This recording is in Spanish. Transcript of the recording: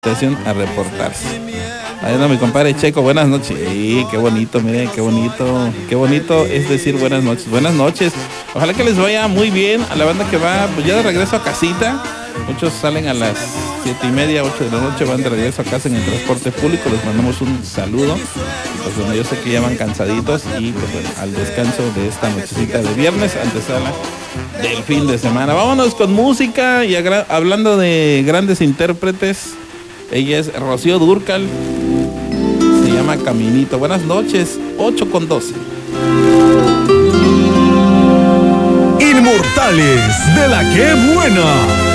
a reportarse. Ahí anda mi compadre Checo, buenas noches. Sí, qué bonito, miren, qué bonito es decir buenas noches. Buenas noches. Ojalá que les vaya muy bien a la banda que va pues ya de regreso a casita. Muchos salen a las 7:30, 8 de la noche, van de regreso a casa en el transporte público. Les mandamos un saludo. Pues bueno, yo sé que ya van cansaditos y pues bueno, al descanso de esta nochecita de viernes, antesala del fin de semana. Vámonos con música y hablando de grandes intérpretes. Ella es Rocío Dúrcal. Se llama Caminito. Buenas noches, 8:12. Inmortales de la que buena.